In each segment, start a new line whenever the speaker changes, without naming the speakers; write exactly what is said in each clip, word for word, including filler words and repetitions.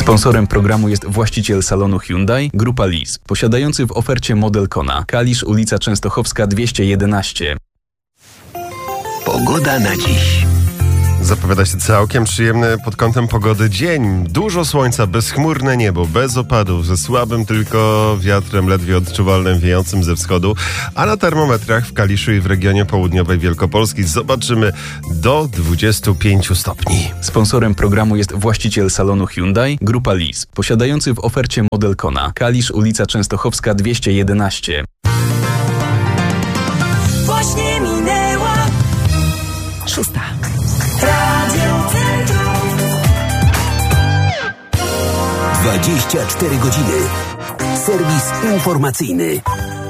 Sponsorem programu jest właściciel salonu Hyundai, Grupa Lis, posiadający w ofercie model Kona. Kalisz, ulica Częstochowska dwieście jedenaście.
Pogoda na dziś.
Zapowiada się całkiem przyjemny pod kątem pogody dzień. Dużo słońca, bezchmurne niebo, bez opadów, ze słabym tylko wiatrem ledwie odczuwalnym wiejącym ze wschodu, a na termometrach w Kaliszu i w regionie południowej Wielkopolski zobaczymy do dwudziestu pięciu stopni.
Sponsorem programu jest właściciel salonu Hyundai, Grupa Lis, posiadający w ofercie model Kona. Kalisz, ulica Częstochowska dwieście jedenaście.
Właśnie minęła
szósta.
Radio Centrum.
dwadzieścia cztery godziny. Serwis informacyjny.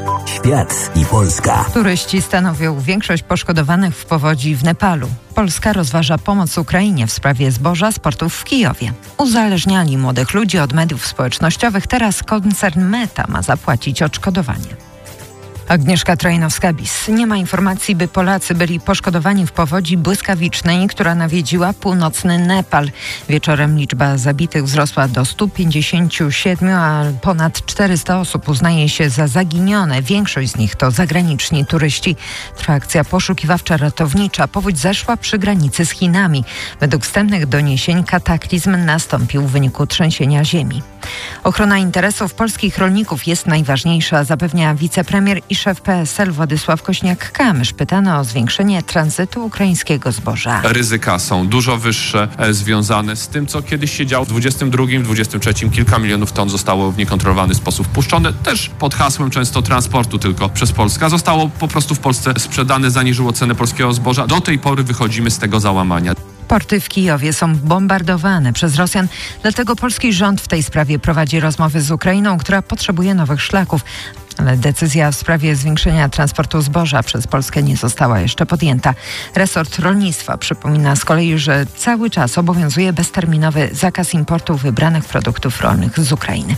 Świat i Polska.
Turyści stanowią większość poszkodowanych w powodzi w Nepalu. Polska rozważa pomoc Ukrainie w sprawie zboża z portów w Kijowie. Uzależniali młodych ludzi od mediów społecznościowych. Teraz koncern Meta ma zapłacić odszkodowanie. Agnieszka Trojnowska-Bis. Nie ma informacji, by Polacy byli poszkodowani w powodzi błyskawicznej, która nawiedziła północny Nepal. Wieczorem liczba zabitych wzrosła do stu pięćdziesięciu siedmiu, a ponad czterysta osób uznaje się za zaginione. Większość z nich to zagraniczni turyści. Trwa akcja poszukiwawcza-ratownicza. Powódź zeszła przy granicy z Chinami. Według wstępnych doniesień kataklizm nastąpił w wyniku trzęsienia ziemi. Ochrona interesów polskich rolników jest najważniejsza, zapewnia wicepremier i szef P S L Władysław Kośniak-Kamysz. Pytano o zwiększenie tranzytu ukraińskiego zboża.
Ryzyka są dużo wyższe, e, związane z tym, co kiedyś się działo w dwudziestym drugim, dwudziestym trzecim. Kilka milionów ton zostało w niekontrolowany sposób wpuszczone, też pod hasłem często transportu tylko przez Polskę. Zostało po prostu w Polsce sprzedane, zaniżyło cenę polskiego zboża. Do tej pory wychodzimy z tego załamania.
Porty w Kijowie są bombardowane przez Rosjan, dlatego polski rząd w tej sprawie prowadzi rozmowy z Ukrainą, która potrzebuje nowych szlaków. Ale decyzja w sprawie zwiększenia transportu zboża przez Polskę nie została jeszcze podjęta. Resort rolnictwa przypomina z kolei, że cały czas obowiązuje bezterminowy zakaz importu wybranych produktów rolnych z Ukrainy.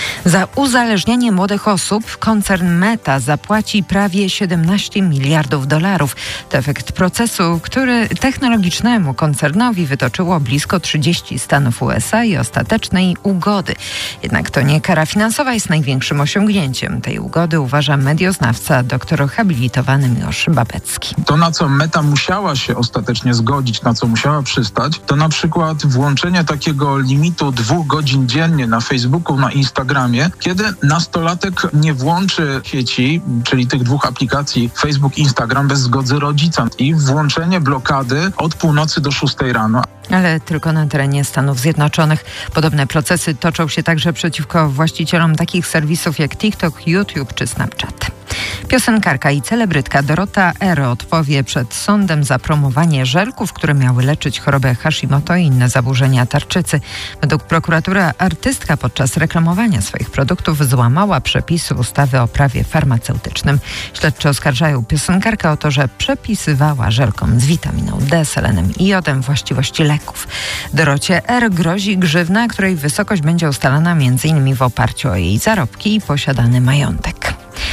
Za uzależnianie młodych osób koncern Meta zapłaci prawie siedemnaście miliardów dolarów. To efekt procesu, który technologicznemu koncernowi wytoczyło blisko trzydzieści stanów U S A i ostatecznej ugody. Jednak to nie kara finansowa jest największym osiągnięciem tej ugody, uważa medioznawca, doktor habilitowany Miłosz Babecki.
To, na co Meta musiała się ostatecznie zgodzić, na co musiała przystać, to na przykład włączenie takiego limitu dwóch godzin dziennie na Facebooku, na Instagramie, kiedy nastolatek nie włączy sieci, czyli tych dwóch aplikacji Facebook, Instagram bez zgody rodzica i włączenie blokady od północy do szóstej rano.
Ale tylko na terenie Stanów Zjednoczonych. Podobne procesy toczą się także przeciwko właścicielom takich serwisów jak TikTok, YouTube czy Snapchat. Piosenkarka i celebrytka Dorota R. odpowie przed sądem za promowanie żelków, które miały leczyć chorobę Hashimoto i inne zaburzenia tarczycy. Według prokuratury artystka podczas reklamowania swoich produktów złamała przepisy ustawy o prawie farmaceutycznym. Śledczy oskarżają piosenkarkę o to, że przepisywała żelkom z witaminą D, selenem i jodem właściwości leków. Dorocie R. grozi grzywna, której wysokość będzie ustalana między innymi w oparciu o jej zarobki i posiadany majątek.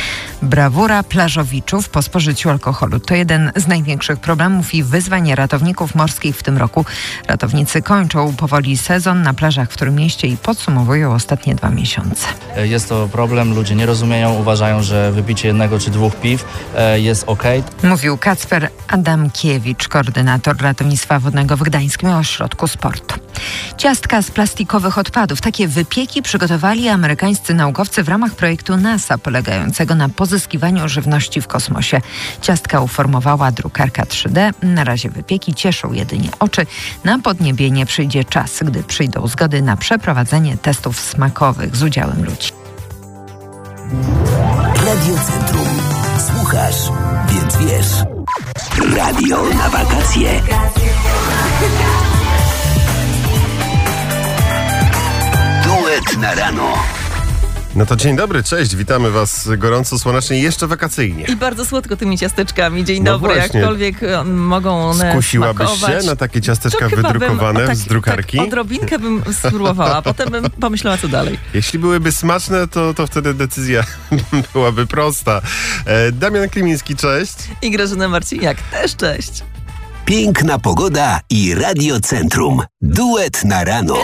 Brawura plażowiczów po spożyciu alkoholu to jeden z największych problemów i wyzwań ratowników morskich w tym roku. Ratownicy kończą powoli sezon na plażach w Trójmieście i podsumowują ostatnie dwa miesiące.
Jest to problem, ludzie nie rozumieją, uważają, że wypicie jednego czy dwóch piw jest okej.
Mówił Kacper Adamkiewicz, koordynator ratownictwa wodnego w Gdańskim Ośrodku Sportu. Ciastka z plastikowych odpadów. Takie wypieki przygotowali amerykańscy naukowcy w ramach projektu NASA polegającego na pozyskiwaniu żywności w kosmosie. Ciastka uformowała drukarka trzy D. Na razie wypieki cieszą jedynie oczy. Na podniebienie przyjdzie czas, gdy przyjdą zgody na przeprowadzenie testów smakowych z udziałem ludzi.
Radio Centrum. Słuchasz, więc wiesz. Radio na wakacje. Duet na rano.
No to dzień dobry, cześć, witamy was gorąco, słonecznie i jeszcze wakacyjnie.
I bardzo słodko tymi ciasteczkami. Dzień
no
dobry,
właśnie.
Jakkolwiek mogą one
Skusiłabyś
smakować.
się na takie ciasteczka
To
wydrukowane
bym, tak,
z drukarki?
Tak, odrobinkę bym spróbowała, potem bym pomyślała, co dalej.
Jeśli byłyby smaczne, to, to wtedy decyzja byłaby prosta. E, Damian Klimiński, cześć.
I Grażyna Marciniak, też cześć.
Piękna pogoda i Radio Centrum. Duet na rano.